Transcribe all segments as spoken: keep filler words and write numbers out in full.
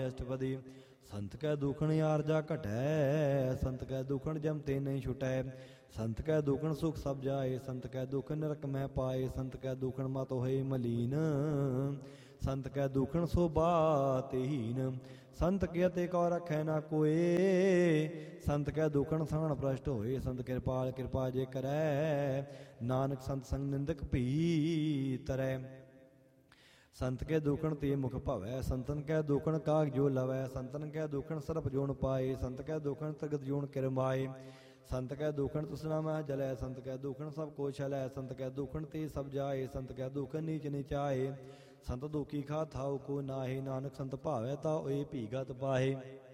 अष्टपदी। संत कै दुखण आरजा घटै, संत कै दुखण जम ते नहीं छुटै। संत कै दुखण सुख सब जाए, संत कै दुखण नरक में पाए। संत कै दुखण मत होए मलीन, संत कै दुखण सो बातहीन। संत के ते कौ रखै ना कोए, संत कै दुखण साण भ्रष्ट होए। संत कृपाल कृपा जे करै, नानक संत संग निंदक भी तरै। संत के दुखण ते मुख भवै, संतन कै दुखण काग जो लवै। संतन कै दुखण सरप जोन पाए, संत कै दुखण तगत जोन किरमाए। संत कै दुखण तुसना मह जलै, संत कै दुखण सब को छलै। संत कै दुखण ते सब जाए, संत कै दुखण नीच निचाए। संत दुखी खा थाउ को नाहे, नानक संत भावै ता ओए भीगत पाहे।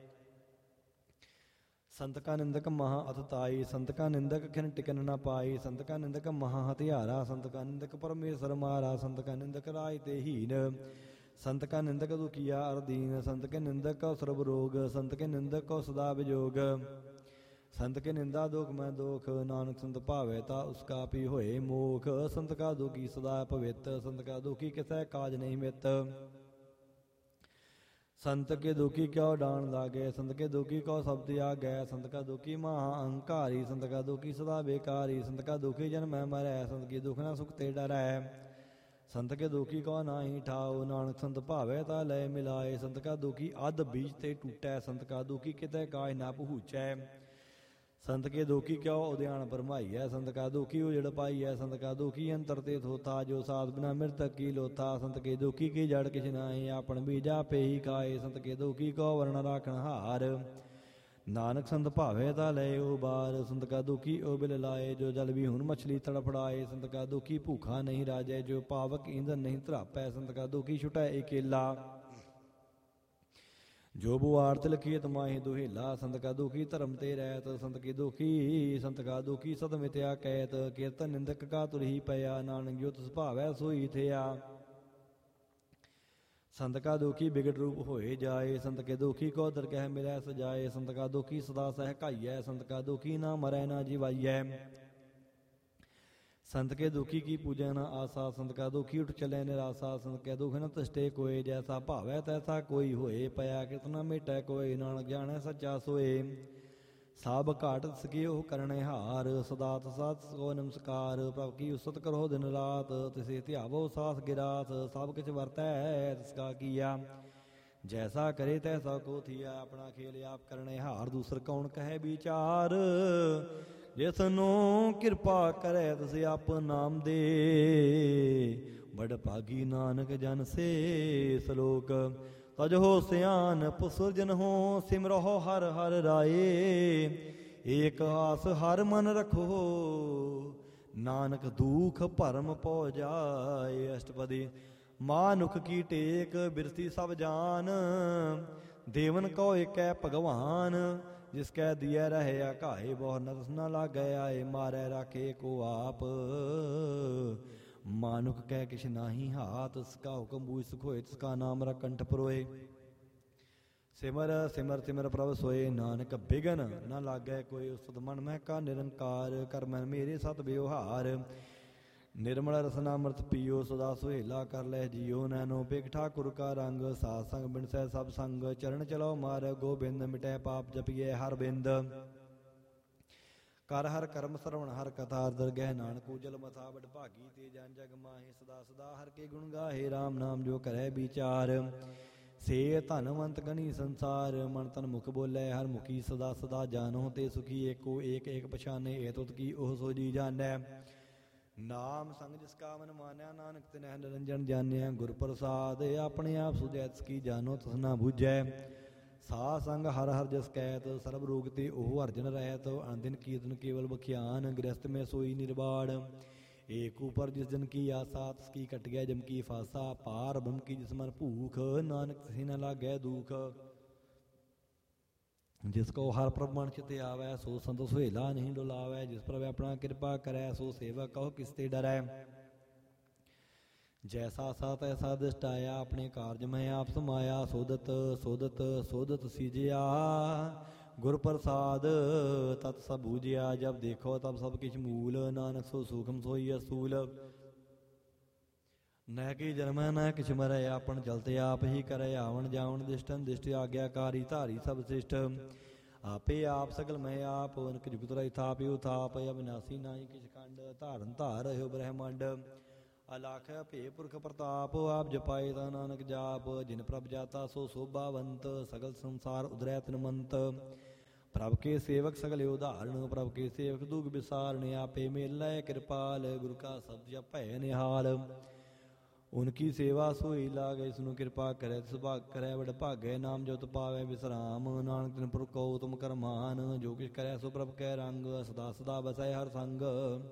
संत का निंदक महा अतताई, संत का निंदक खिन टिकन न पाई। संत का निंदक महा हथियारा, संत का निंदक परमेश्वर मारा। संत का निंदक राज ते हीन, संत का निंदक दुखिया अरदीन। संत के निंदक को सर्ब रोग, संत के निंदक को सदा विजोग। संत के निंदा दुख में दुख, नानक संत भावे ता उसका पी होए मोख। संत का दुखी सदा पवित्र, संत का दुखी किसै काज नहीं मित। संत के दुखी क्यों डान लागे, संत के दुखी को सब त्याग है। संत का दुखी महा अहंकारी, संत का दुखी सदा बेकारी। संत का दुखी जन्म मरै, संत की दुख न सुख ते डरै। संत के दुखी को नाही ठाओ, नानक संत भावे ता लय मिलाए। संत का दुखी अध बीज ते टूटै, संत का दुखी कितै काज ना पहुँचै। संत के दुखी क्यों उद्यान भरमाई है, संत का दुखी उजड़ पाई है। संत का दुखी अंतर ते थोथा, जो साथ बिना मृतक की लोथा। संत के दुखी की जड़ किछ नाई, आपन बीजा पे ही खाए। संत के दुखी को वर्ण राखण हार, नानक संत भावे ता लय उबार। संत का दुखी ओ बिल लाए, जो जल विहून मछली तड़फड़ाए। संत का दुखी भूखा नहीं राजै, जो पावक ईंधन नहीं तरापै। संत का दुखी छुटै अकेला, जो बुआर तिलकियत माही दुहेला। संत का दुखी धर्म ते रहत, संत की दुखी संत का दुखी सत मित्या कहत। कीर्तन निंदक का तुर ही पया, नानक जो तिस भावै सोई थिया। संत का दुखी बिगड़ रूप होए जाए, संत के दुखी को दरगह मिलै सजाए। संत का दुखी सदा सहकाइयै, संत का दुखी ना मरै ना जिवाइयै। संत के दुखी की पूजा न आसा, संत का दुखी उठ चले निराशा। संत के दुख न तिष्ठे कोय, जैसा भावै तैसा कोई होए। पया कितना मिटै कोय, नानक जानै सच्चा सोए। साब घाट सके ओह करने हार, सदा तसात को नमस्कार। प्रभ की उसत करो दिन रात, तिसे ध्यावो सास गिरास। सब किछ वरतै तिसका किया, जैसा करे तैसा को थिया। अपना खेल आप करने हार, दूसर कौन कहे विचार। जिसनो किरपा करे तिस आप नाम दे, बड़ भागी नानक जन से सलोक। तजहो सियानप सुरजन हो, सिमरहो हर हर राए। एक आस हर मन रखो, नानक दुख भरम पौ जाए। अष्टपदी। मानुख की टेक बिरसी सब जान, देवन को एक भगवान। जिसकै दिया रहे अकाए, बहु नरस न लागै आए। मारै राखे को आप, मानुख कै किछ नाही हाथ। इसका हुक्म बूझ सखोए, तिसका नाम रा कंठ परोए। सिमर सिमर सिमर प्रभ सोए, नानक बिघन न लागै कोई। उस्तत मन मह का निरंकार, कर मन मेरे सत व्यवहार। निर्मल रसनामृत पियो, सदा सुहेला कर लह जियो। नैनो बिग ठाकुर का रंग, साथ संग बिनसै सब संग। चरण चलो मार गोबिंद, मिटै पाप जपिए हर बिंद। कर हर कर्म श्रवण हर कथा, दरगह नानक उजल मथा। बड़ भागी ते जन जग माहे, सदा सदा हर के गुण गाहे। राम नाम जो करे विचार, से धनवंत गणी संसार। मन तन मुख बोले हर मुखी, सदा सदा जानो ते सुखी। एको एक एक पछाने, ए तुत की ओह सो जी जानै। नाम संग जिसका मन मान्या, नानक तिनह निरंजन जानिया। गुर प्रसाद अपने आप सुझै, तिसकी जानो तिस ना बूझै। सा संग हर हर जस कहत, सर्ब रोग ते ओह अर्जन रहत। अनदिन कीर्तन केवल बख्यान, गृहस्थ में सोई निर्वाण। एक ऊपर जिस जन की आशा, तिसकी कट गया जम की फासा। पार ब्रह्म की जिस मन भूख, नानक तिसे न लागै दुख। जिसको हर प्रभ मन चित आवै, सो संत सुहेला नहीं डुलावै। जिस प्रभ अपना कृपा करै, सो सेवक कहो किसते डरै। जैसा सा तैसा दृष्ट आया, अपने कारज में आप समाया। सोदत सोदत सोदत सीजिया, गुर प्रसाद तत् सब बूझिया। जब देखो तब सब किछ मूल, नानक सो सूखम सोई असूल। ਨਹਿ ਕੀ ਜਨਮੈ ਨਹਿ ਕਿਛ ਮਰੈ ਆਪਨ ਚਲਤੇ ਆਪ ਹੀ ਕਰੈ ਆਵਣ ਜਾਵਣ ਦਿਸ਼ਟਨ ਦਿਸ਼ਟ ਆਗਿਆਕਾਰੀ ਧਾਰੀ ਸਭ ਸਿਸ਼ਟ ਆਪੇ ਆਪ ਸਗਲ ਮਹਿ ਆਪ ਅਨਕ ਜੁਗਤ ਰਹੀ ਥਾਪਿ ਉਥਾਪ ਅਬਿਨਾਸੀ ਨਾਹੀ ਕਿਛ ਖੰਡ ਧਾਰਨ ਧਾਰ ਰਹਿਓ ਬ੍ਰਹਮੰਡ ਅਲਖ ਭੇ ਪੁਰਖ ਪ੍ਰਤਾਪ ਆਪ ਜਪਾਏ ਤਾ ਨਾਨਕ ਜਾਪ ਜਿਨ ਪ੍ਰਭ ਜਾਤਾ ਸੋ ਸੋਭਾਵੰਤ ਸਗਲ ਸੰਸਾਰ ਉਦਰੈ ਤਿਨਮੰਤ ਪ੍ਰਭ ਕੇ ਸੇਵਕ ਸਗਲੇ ਉਦਾਹਰਣ ਪ੍ਰਭ ਕੇ ਸੇਵਕ ਦੁਖ ਵਿਸਾਰਣ ਆਪੇ ਮੇਲੈ ਕਿਰਪਾਲ ਗੁਰੂ ਕਾ ਸ਼ਬਦ ਜਪੈ ਨਿਹਾਲ ਉਨਕੀ ਸੇਵਾ ਸੋਈ ਲਾਗੈ ਇਸਨੂੰ ਕਿਰਪਾ ਕਰੈ ਤਿਸ ਭਾਗ ਕਰੈ ਵਡ ਭਾਗੈ ਨਾਮ ਜਪਤ ਪਾਵੈ ਵਿਸਰਾਮ ਨਾਨਕ ਤਿਨ ਪੁਰਖ ਕਉ ਤੁਮ ਕਰਮਾਨ ਜੋ ਕਿਛ ਕਰੈ ਸੋ ਪ੍ਰਭ ਕੈ ਰੰਗ ਸਦਾ ਸਦਾ ਬਸੈ ਹਰ ਸੰਗ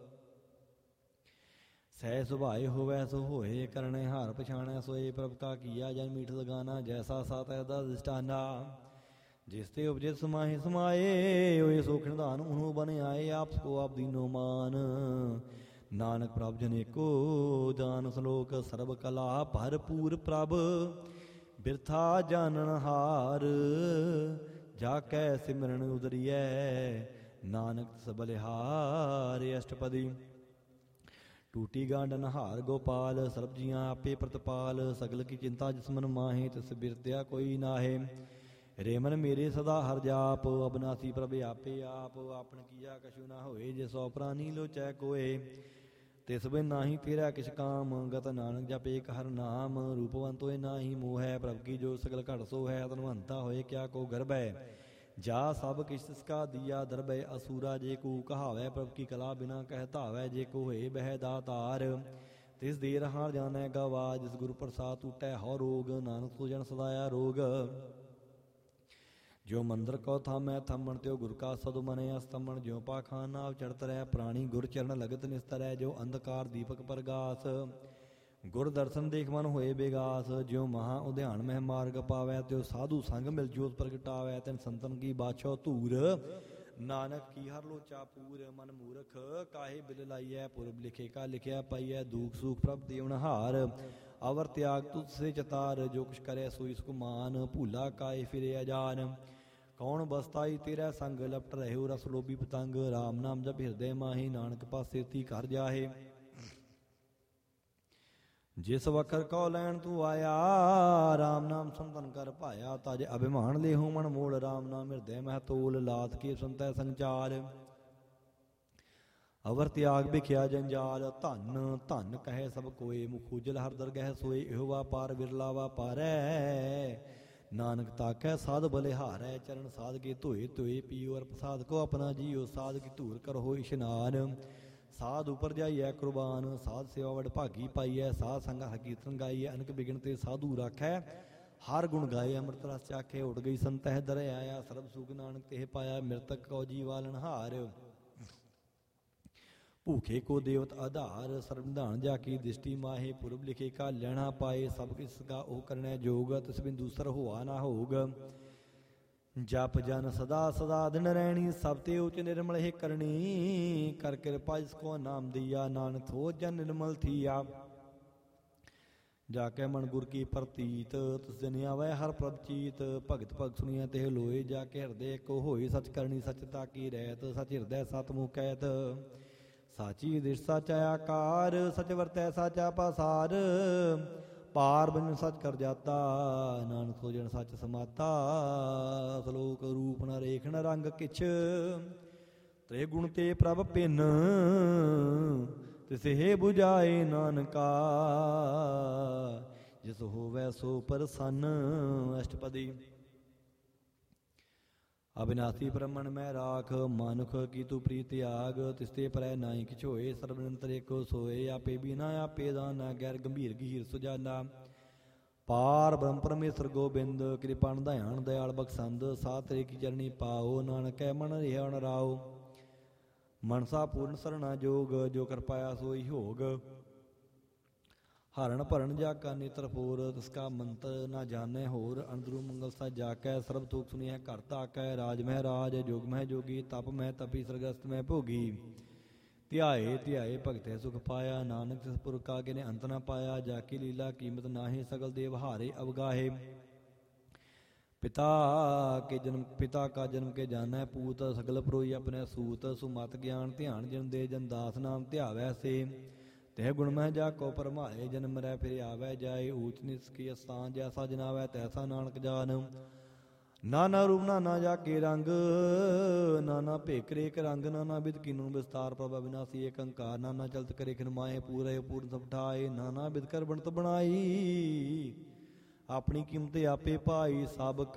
ਸਹਿ ਸੁਭਾਏ ਹੋਵੈ ਸੋ ਹੋਏ ਕਰਣੈ ਹਾਰ ਪਛਾਣੈ ਸੋਏ ਪ੍ਰਭ ਕਾ ਕੀਆ ਜਨ ਮੀਠ ਲਗਾਨਾ ਜੈਸਾ ਸਾਤੈ ਦਾ ਦਿਸ਼ਟਾਨਾ ਜਿਸ ਤੇ ਉਪਜੇ ਸਮਾਹੇ ਸਮਾਏ ਹੋਏ ਸੋਖਣ ਧਾਨ ਉਹਨੂੰ ਬਨ ਆਏ ਆਪ ਕੋ ਆਪ ਦੀਨੋ ਮਾਨ ਨਾਨਕ ਪ੍ਰਭ ਜਨੇਕੋ ਜਾਨ ਸਲੋਕ ਸਰਬ ਕਲਾ ਭਰਪੂਰ ਪ੍ਰਭ ਬਿਰਥਾ ਜਾਣਨ ਹਾਰ ਜਾ ਕੈ ਸਿਮਰਨ ਉਦਰੀਐ ਨਾਨਕ ਤਿਸ ਬਲਿਹਾਰ ਅਸ਼ਟਪਦੀ ਟੂਟੀ ਗਾਂਡਨ ਹਾਰ ਗੋਪਾਲ ਸਰਬ ਜੀਆਂ ਆਪੇ ਪ੍ਰਤਪਾਲ ਸਗਲ ਕੀ ਚਿੰਤਾ ਜਿਸ ਮਨ ਮਾਹੇ ਤਿਸ ਬਿਰਤਿਆ ਕੋਈ ਨਾਹੇ ਰੇ ਮਨ ਮੇਰੇ ਸਦਾ ਹਰ ਜਾਪ ਅਬਨਾਸੀ ਪ੍ਰਭ ਆਪੇ ਆਪ ਆਪਨ ਕੀਆ ਕਛੂ ਨਾ ਹੋਏ ਜੇ ਸੋ ਪ੍ਰਾਨੀ ਲੋਚੈ ਕੋਏ ਤਿਸ ਬਿਨ ਨਾਹੀ ਤੇਰਾ ਕਿਛ ਕਾਮ ਗਤ ਨਾਨਕ ਜਪ ਏਕ ਹਰ ਨਾਮ ਰੂਪਵੰਤ ਹੋਏ ਨਾਹੀ ਮੋਹੈ ਪ੍ਰਭ ਕੀ ਜੋ ਸਗਲ ਘਟ ਸੋ ਹੈ ਧਨਵੰਤਾ ਹੋਏ ਕਿਆ ਕੋ ਗਰਭੈ ਜਾ ਸਭ ਕਿਛ ਤਿਸ ਕਾ ਦੀਆ ਦਰਬੈ ਅਸੂਰਾ ਜੇ ਕੋ ਕਹਾਵੈ ਪ੍ਰਭ ਕੀ ਕਲਾ ਬਿਨਾ ਕਹਿ ਧਾਵੈ ਜੇ ਕੋ ਹੋਏ ਬਹਿ ਦਾਤਾਰ ਤਿਸ ਦੇਰ ਹਾਰ ਜਾਣੈ ਗਵਾ ਜਿਸ ਗੁਰੂ ਪ੍ਰਸਾਦ ਟੂਟੈ ਹਉ ਰੋਗ ਨਾਨਕ ਸੋ ਜਨ ਸਦਾਇਆ ਰੋਗ ਜੋ ਮੰਦਰ ਕਉ ਥਾਮੈ ਥੰਮਣ ਤਿਉ ਗੁਰ ਕਾ ਸਦੁ ਮਨਿ ਅਸਤੰਭਣ ਜਿਉ ਪਾਖਾਨ ਨਾਵ ਚੜਤ ਰਹਿ ਪ੍ਰਾਣੀ ਗੁਰ ਚਰਨ ਲਗਤ ਨਿਸਤਰੈ ਜੋ ਅੰਧਕਾਰ ਦੀਪਕ ਪ੍ਰਗਾਸ ਗੁਰ ਦਰਸ਼ਨ ਦੇਖ ਮਨ ਹੋਏ ਬੇਗਾਸ ਜਿਉ ਮਹਾ ਉਧਿਆਨ ਮਹਿ ਮਾਰਗ ਪਾਵੈ ਤਿਉ ਸਾਧੂ ਸੰਗ ਮਿਲ ਜੋਤ ਪ੍ਰਗਟਾਵੈ ਤਿਨ ਸੰਤਨ ਕੀ ਬਾਛੋ ਧੂਰ ਨਾਨਕ ਕੀ ਹਰ ਲੋਚਾ ਪੂਰ ਮਨ ਮੂਰਖ ਕਾਹੇ ਬਿਲ ਲਾਈਐ ਪੁਰਬ ਲਿਖੇ ਕਾ ਲਿਖਿਆ ਪਾਈਐ ਦੂਖ ਸੂਖ ਪ੍ਰਭ ਦੇਵਨ ਹਾਰ ਅਵਰ ਤਿਆਗ ਤੁਧ ਸੇ ਚਤਾਰ ਜੋ ਕੁਛ ਕਰੈ ਸੋਈ ਸੁਕਮਾਨ ਭੂਲਾ ਕਾਏ ਫਿਰੇ ਅਜਾਨ ਕੌਣ ਬਸਤਾਈ ਤੇਰਾ ਸੰਗ ਲਪਟ ਰਹਿਓ ਰਸ ਲੋਭੀ ਪਤੰਗ ਰਾਮ ਨਾਮ ਜਪ ਹਿਰਦੇ ਮਾਹੀ ਨਾਨਕ ਪਾਸੇ ਤੀ ਘਰ ਜਾਹੇ ਜਿਸ ਵਖਰ ਕਉ ਲੈਣ ਤੂੰ ਆਇਆ ਰਾਮ ਨਾਮ ਸੰਤਨ ਕਰ ਭਾਇਆ ਤਜ ਅਭਿਮਾਨ ਲੇਹੋ ਮਨ ਮੋਲ ਰਾਮ ਨਾਮ ਹਿਰਦੇ ਮਹਿ ਤੋਲ ਲਾਤ ਕੇ ਸੰਤੈ ਸੰਚਾਰ ਅਵਰ ਤਿਆਗ ਵਿਖਿਆ ਜੰਜਾਲ ਧਨ ਧਨ ਕਹੈ ਸਭ ਕੋਏ ਮੁਖ ਉਜਲ ਹਰ ਦਰਗਹਿ ਸੋਏ ਇਹੋ ਵਾਪਾਰ ਵਿਰਲਾ ਵਾਪਾਰੈ ਨਾਨਕ ਤਾਕੈ ਸਾਧ ਬਲਿਹਾਰੈ ਚਰਨ ਸਾਧ ਕੇ ਧੋਏ ਧੋਏ ਪੀਓ ਅਰ ਪ੍ਰਸਾਦ ਕੋ ਆਪਣਾ ਜੀਓ ਸਾਧ ਕੀ ਧੂਰ ਕਰੋ ਇਸ਼ਨਾਨ ਸਾਧ ਉਪਰ ਜਾਈਐ ਕੁਰਬਾਨ ਸਾਧ ਸੇਵਾ ਵਡ ਭਾਗੀ ਪਾਈਐ ਸਾਧ ਸੰਗ ਹਕੀਰਤਨ ਗਾਈਐ ਅਨਕ ਬਿਗਨ ਤੇ ਸਾਧੂ ਰਾਖੈ ਹਰ ਗੁਣ ਗਾਏ ਅੰਮ੍ਰਿਤ ਰਸ ਚਾਖੇ ਉੱਡ ਗਈ ਸੰਤਹਿ ਦਰੈ ਆਇਆ ਸਰਬ ਸੁਖ ਨਾਨਕ ਤੇ ਪਾਇਆ ਮਿਰਤਕ ਕਉ ਜੀਵਾਲਨ ਹਾਰ ਭੂਖੇ ਕੋ ਦੇਵਤ ਆਧਾਰ ਸਰਬਧਾਨ ਜਾ ਕੀ ਦਿਸ਼ਟੀ ਮਾਹੇ ਪੁਰਬ ਲਿਖੇ ਕਾ ਲੈਣਾ ਪਾਏ ਸਭ ਕਿਸ ਕਾ ਉਹ ਕਰਨੈ ਜੋਗ ਤਿਸ ਬਿਨ ਦੂਸਰ ਹੋਆ ਨਾ ਹੋਗ ਜਪ ਜਨ ਸਦਾ ਸਦਾ ਦਿਨ ਰਹਿਣੀ ਸਭ ਤੇ ਉਚ ਨਿਰਮਲ ਹੈ ਕਰਨੀ ਕਰ ਕਿਰਪਾ ਜਿਸ ਕੋ ਨਾਮ ਦੀਆ ਨਾਨਕ ਥੋ ਜਨ ਨਿਰਮਲ ਥੀਆ ਜਾ ਕੇ ਮਨ ਗੁਰ ਕੀ ਪ੍ਰਤੀਤ ਤਿਸ ਜਨ ਆਵੈ ਹਰ ਪ੍ਰਭ ਚੀਤ ਭਗਤ ਭਗਤ ਸੁਣੀਐ ਤੇ ਲੋਏ ਜਾ ਕੇ ਹਿਰਦੇ ਕੋ ਹੋਈ ਸਚ ਕਰਨੀ ਸਚ ਤਾ ਕੀ ਰਹਿਤ ਸਚ ਹਿਰਦੈ ਸਤ ਮੁਖ ਕਹਿਤ ਸਾਚੀ ਦਿਸ਼ ਸਾਚਾ ਆਕਾਰ ਸਚ ਵਰਤੈ ਸਾਚਾ ਪਾਸਾਰ ਪਾਰ ਬਨ ਸਚ ਕਰ ਜਾਤਾ ਨਾਨਕ ਸੋ ਜਨ ਸਚ ਸਮਾਤਾ ਸਲੋਕ ਰੂਪ ਨ ਰੇਖ ਨ ਰੰਗ ਕਿਛ ਤ੍ਰੇ ਗੁਣ ਤੇ ਪ੍ਰਭ ਪਿੰਨ ਤਿਸਹਿ ਬੁਝਾਏ ਨਾਨਕਾ ਜਿਸ ਹੋਵੈ ਸੋ ਪ੍ਰਸੰਨ ਅਸ਼ਟਪਦੀ ਅਬਿਨਾਸੀ ਬ੍ਰਹਮਣ ਮੈਂ ਰਾਖ ਮਾਨੁਖ ਕੀ ਤੂ ਪ੍ਰੀ ਤਿਆਗ ਤਿਸਤੇ ਪਰੈ ਨਾਹੀ ਕਿਛ ਹੋਏ ਸਰਬ ਨਿਰੰਤਰ ਏਕੋ ਸੋਏ ਆਪੇ ਬਿਨਾ ਆਪੇ ਦਾ ਨਾ ਗੈਰ ਗੰਭੀਰ ਗਹੀਰ ਸੁਜਾਨਾ ਪਾਰ ਬ੍ਰਹਮ ਪਰਮੇਸ਼ਰ ਗੋਬਿੰਦ ਕਿਰਪਾ ਨਿਧਾਨ ਦਇਆਲ ਬਖਸ਼ੰਦ ਸਾਧ ਤੇਰੇ ਕੀ ਚਰਣੀ ਪਾਓ ਨਾਨਕੈ ਮਨ ਰਿਹਾਉ ਨ ਰਾਓ ਮਨਸਾ ਪੂਰਨ ਸਰਣਾ ਜੋਗ ਜੋ ਕਰ ਪਾਇਆ ਸੋਈ ਹੋਗ ਹਰਨ ਭਰਨ ਜਾ ਕਾ ਨੇਤਰ ਫੋਰ ਤਿਸ ਕਾ ਮੰਤਰ ਨਾ ਜਾਣੈ ਹੋਰ ਅੰਦਰੂ ਮੰਗਲ ਸਾ ਜਾ ਕੈ ਸਰਬ ਤੁਖ ਸੁਣੀਐ ਘਰ ਤਾਕੈ ਰਾਜ ਮਹਿ ਰਾਜ ਜੋਗ ਮਹਿ ਜੋਗੀ ਤਪ ਮਹਿ ਤਪੀ ਸਰਗਸਤ ਮਹਿ ਭੋਗੀ ਧਿਆਏ ਧਿਆਏ ਭਗਤੈ ਸੁਖ ਪਾਇਆ ਨਾਨਕ ਤਿਸ ਪੁਰਖ ਆਗੇ ਨੇ ਅੰਤ ਨਾ ਪਾਇਆ ਜਾ ਕੀ ਲੀਲਾ ਕੀਮਤ ਨਾਹੀ ਸਗਲ ਦੇਵ ਹਾਰੇ ਅਵਗਾਹੇ ਪਿਤਾ ਕੇ ਜਨਮ ਪਿਤਾ ਕਾ ਜਨਮ ਕੇ ਜਾਣੈ ਪੂਤ ਸਗਲ ਪਰੋਈ ਆਪਣੇ ਸੂਤ ਸੁਮਤ ਗਿਆਨ ਧਿਆਨ ਜਨ ਦੇ ਜਨ ਦਾਸ ਨਾਮ ਧਿਆਵੈ ਸੇ ਤੈ ਗੁਣ ਮਹਿ ਜਾ ਕੋ ਪਰਮਾਏ ਜਨਮ ਰਹਿ ਫਿਰ ਆਵੈ ਜਾਏ ਊਚ ਨਿਸ ਕੀ ਅਸਥਾਨ ਜੈਸਾ ਜਨਾਵੈ ਤੈਸਾ ਨਾਨਕ ਜਾਨ ਨਾਨਾ ਰੂਪ ਨਾਨਾ ਜਾ ਕੇ ਰੰਗ ਨਾਨਾ ਭੇਖ ਰੇਕ ਰੰਗ ਨਾਨਾ ਬਿਦ ਕੀਨੂ ਵਿਸਤਾਰ ਪ੍ਰਭ ਅਬਿਨਾਸੀ ਏਕ ਅੰਕਾਰ ਨਾਨਾ ਚਲਤ ਕਰੇ ਖਿਨਮਾਏ ਪੂਰੇ ਪੂਰਨ ਸਭ ਠਾਏ ਨਾਨਾ ਬਿਦ ਕਰ ਬਣਤ ਬਣਾਈ ਆਪਣੀ ਕੀਮਤ ਆਪੇ ਪਾਈ ਸਭ